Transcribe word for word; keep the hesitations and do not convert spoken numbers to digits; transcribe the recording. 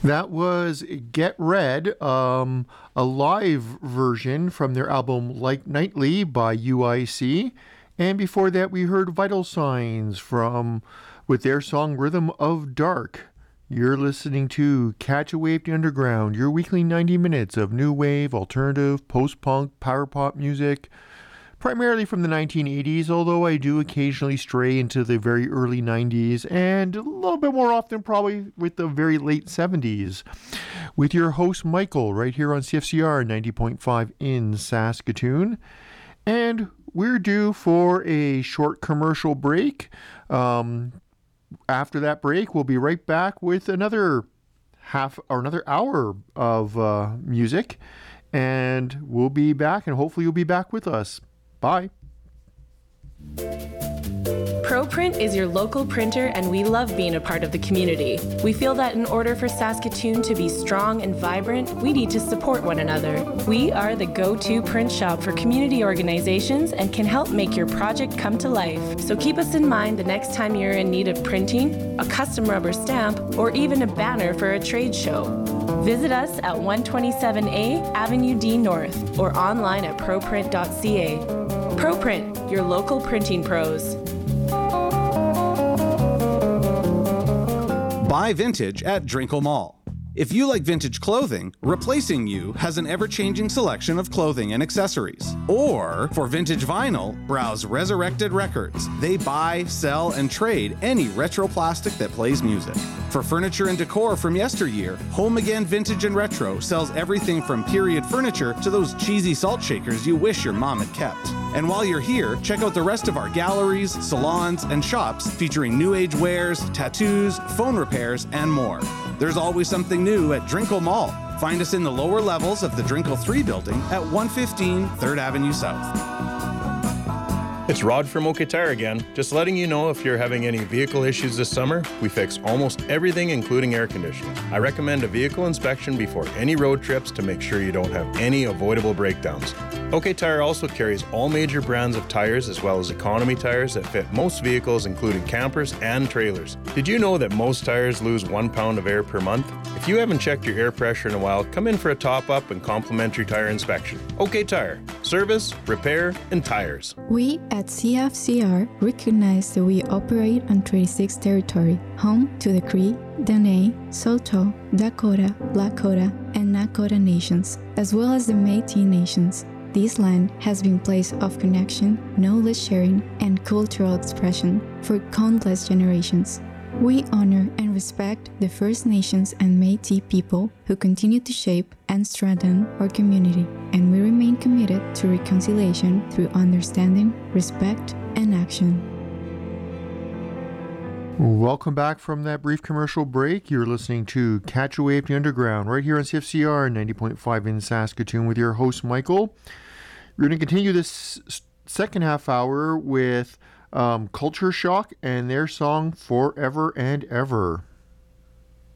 That was Get Red, um, a live version from their album Like Nightly by U I C. And before that, we heard Vital Signs from with their song Rhythm of Dark. You're listening to Catch a Wave the Underground, your weekly ninety minutes of new wave, alternative, post-punk, power pop music, primarily from the nineteen eighties, although I do occasionally stray into the very early nineties, and a little bit more often probably with the very late seventies. With your host Michael, right here on C F C R ninety point five in Saskatoon. And we're due for a short commercial break. Um, after that break, we'll be right back with another half or another hour of uh, music, and we'll be back, and hopefully you'll be back with us. Bye. ProPrint is your local printer, and we love being a part of the community. We feel that in order for Saskatoon to be strong and vibrant, we need to support one another. We are the go-to print shop for community organizations and can help make your project come to life. So keep us in mind the next time you're in need of printing, a custom rubber stamp, or even a banner for a trade show. Visit us at one twenty-seven A Avenue D North or online at proprint dot c a. ProPrint, your local printing pros. Buy vintage at Drinkle Mall. If you like vintage clothing, Replacing You has an ever-changing selection of clothing and accessories. Or, for vintage vinyl, browse Resurrected Records. They buy, sell, and trade any retro plastic that plays music. For furniture and decor from yesteryear, Home Again Vintage and Retro sells everything from period furniture to those cheesy salt shakers you wish your mom had kept. And while you're here, check out the rest of our galleries, salons, and shops featuring new age wares, tattoos, phone repairs, and more. There's always something new at Drinkle Mall. Find us in the lower levels of the Drinkle three building at one fifteen third Avenue South. It's Rod from OK Tire again. Just letting you know if you're having any vehicle issues this summer, we fix almost everything including air conditioning. I recommend a vehicle inspection before any road trips to make sure you don't have any avoidable breakdowns. OK Tire also carries all major brands of tires as well as economy tires that fit most vehicles including campers and trailers. Did you know that most tires lose one pound of air per month? If you haven't checked your air pressure in a while, come in for a top-up and complimentary tire inspection. OK Tire. Service, repair, and tires. We at C F C R recognize that we operate on Treaty six territory, home to the Cree, Dene, Saulteaux, Dakota, Lakota, and Nakota nations, as well as the Métis nations. This land has been a place of connection, knowledge sharing, and cultural expression for countless generations. We honor and respect the First Nations and Métis people who continue to shape and strengthen our community, and we remain committed to reconciliation through understanding, respect, and action. Welcome back from that brief commercial break. You're listening to Catch a Wave the Underground right here on C F C R ninety point five in Saskatoon with your host Michael. We're going to continue this second half hour with um, Culture Shock and their song Forever and Ever.